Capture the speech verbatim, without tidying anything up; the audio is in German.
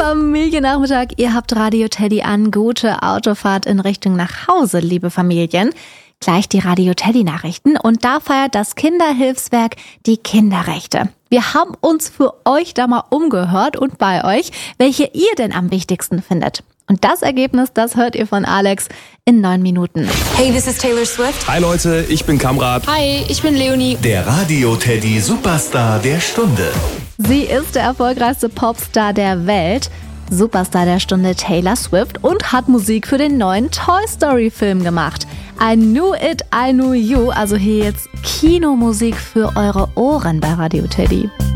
Familiennachmittag. Ihr habt Radio Teddy an. Gute Autofahrt in Richtung nach Hause, liebe Familien. Gleich die Radio Teddy Nachrichten und da feiert das Kinderhilfswerk die Kinderrechte. Wir haben uns für euch da mal umgehört und bei euch, welche ihr denn am wichtigsten findet. Und das Ergebnis, das hört ihr von Alex in neun Minuten. Hey, this is Taylor Swift. Hi Leute, ich bin Kamrat. Hi, ich bin Leonie. Der Radio Teddy Superstar der Stunde. Sie ist der erfolgreichste Popstar der Welt, Superstar der Stunde Taylor Swift und hat Musik für den neuen Toy Story Film gemacht. I knew it, I knew you, also hier jetzt Kinomusik für eure Ohren bei Radio Teddy.